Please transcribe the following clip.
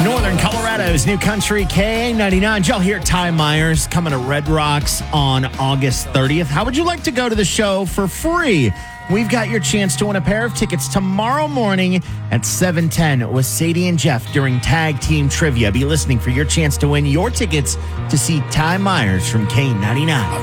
Northern Colorado's new country K99. Y'all hear Ty Myers coming to Red Rocks on August 30th. How would you like to go to the show for free? We've got your chance to win a pair of tickets tomorrow morning at 7:10 with Sadie and Jeff during Tag Team Trivia. Be listening for your chance to win your tickets to see Ty Myers from K99.